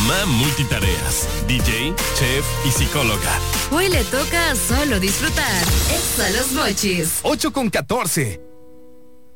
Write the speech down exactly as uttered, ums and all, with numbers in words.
mamá multitareas, D J, chef y psicóloga. Hoy le toca solo disfrutar. Exa Los Mochis. ocho con catorce.